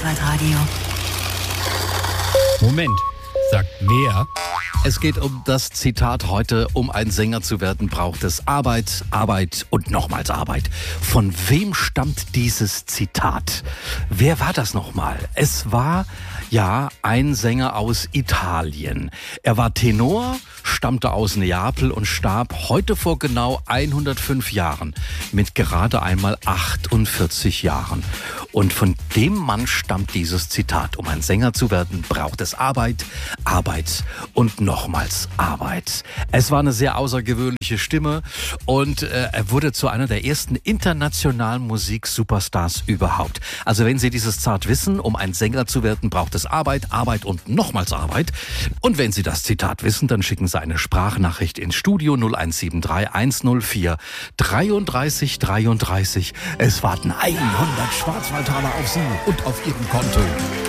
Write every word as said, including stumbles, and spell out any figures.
Schwarzwaldradio. Moment, sagt wer? Es geht um das Zitat heute: Um ein Sänger zu werden, braucht es Arbeit, Arbeit und nochmals Arbeit. Von wem stammt dieses Zitat? Wer war das nochmal? Es war, ja, ein Sänger aus Italien. Er war Tenor, stammte aus Neapel und starb heute vor genau hundertfünf Jahren mit gerade einmal achtundvierzig Jahren. Und von dem Mann stammt dieses Zitat: Um ein Sänger zu werden, braucht es Arbeit, Arbeit und nochmals Arbeit. Es war eine sehr außergewöhnliche Stimme und äh, er wurde zu einer der ersten internationalen Musik-Superstars überhaupt. Also wenn Sie dieses Zitat wissen: Um ein Sänger zu werden, braucht es Arbeit, Arbeit und nochmals Arbeit. Und wenn Sie das Zitat wissen, dann schicken Sie eine Sprachnachricht ins Studio null eins sieben drei eins null vier dreiunddreißig dreiunddreißig. Es warten hundert Schwarzwaldtaler auf Sie und auf Ihrem Konto.